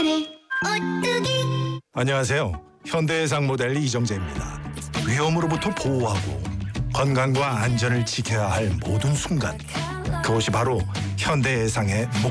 안녕하세요. 현대해상 모델 이정재입니다. 위험으로부터 보호하고 건강과 안전을 지켜야 할 모든 순간, 그것이 바로 현대해상의